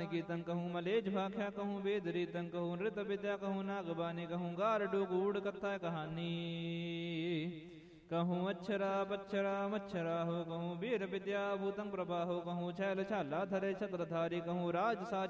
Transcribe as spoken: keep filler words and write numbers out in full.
पुराण कीर्तन कहूँ, मलेज भाख्या कहूँ, वेद रीतन कहूँ, नृत विद्या कहूँ, नागबानी कहूँ, गारडू गूढ़ कथा कहानी कहूँ, अक्षरा पक्षरा मच्छरा हो कहूँ, वीर विद्या भूतंग प्रभा हो कहूँ, छैल छाला धरे छत्रधारी कहूँ, राज साज